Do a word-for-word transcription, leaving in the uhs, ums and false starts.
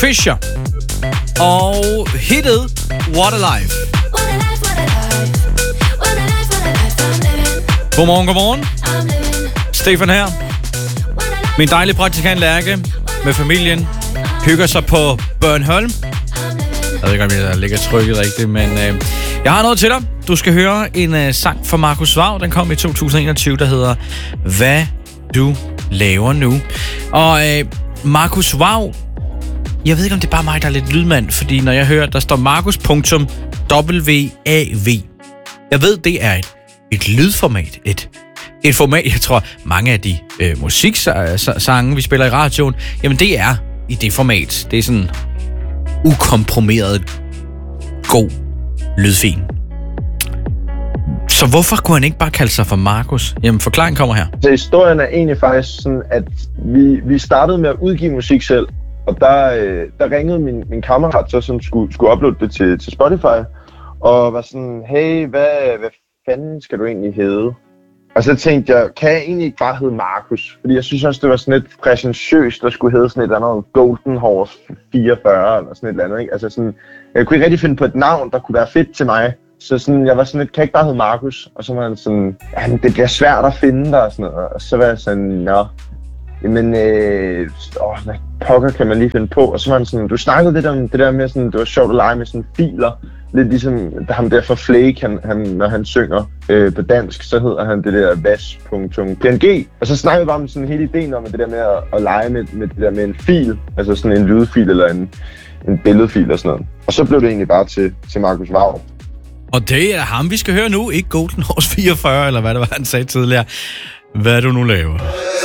Fisher og hittet What a Life. Godmorgen, godmorgen. Stefan her. Min dejlige praktikant Lærke med familien hygger sig på Bornholm. Jeg ved ikke, om jeg ligger trykket rigtigt, men øh, jeg har noget til dig. Du skal høre en øh, sang fra Markus Vav. Den kom i to tusind og enogtyve, der hedder Hvad du laver nu. Og øh, Markus Vav, jeg ved ikke, om det er bare mig, der er lidt lydmand, fordi når jeg hører, der står Markus punktum W A V. Jeg ved, det er et, et lydformat. Et, et format, jeg tror, mange af de øh, musiksange, vi spiller i radioen, jamen det er i det format. Det er sådan ukomprimeret, god lydfin. Så hvorfor kunne han ikke bare kalde sig for Markus? Jamen, forklaringen kommer her. Så historien er egentlig faktisk sådan, at vi, vi startede med at udgive musik selv, og der, øh, der ringede min, min kammerat, så, som skulle, skulle uploade det til, til Spotify, og var sådan, hey, hvad, hvad fanden skal du egentlig hedde? Og så tænkte jeg, kan jeg egentlig ikke bare hedde Markus? Fordi jeg synes også, det var sådan lidt præsentiøst, der skulle hedde sådan et eller andet Golden Horse fireogfyrre eller sådan et eller andet, ikke? Altså sådan, jeg kunne ikke rigtig finde på et navn, der kunne være fedt til mig. Så sådan, jeg var sådan lidt, kan jeg ikke bare hedde Markus? Og så var han sådan, ja, det bliver svært at finde dig og sådan noget. Og så var jeg sådan, nå, jamen, øh, åh, hvad pokker kan man lige finde på? Og så var han sådan, du snakkede lidt om det der med sådan, det var sjovt at lege med sådan filer. Lidt ligesom ham der fra Flake, han, han, når han synger øh, på dansk, så hedder han det der vas punktum p n g. Og så snakkede vi bare om sådan hele ideen om det der med at, at lege med, med det der med en fil, altså sådan en lydfil eller en, en billedfil og sådan noget. Og så blev det egentlig bare til, til Markus Vav. Og det er ham, vi skal høre nu, ikke Golden Horse fireogfyrre, eller hvad det var, han sagde tidligere. Hvad du nu laver.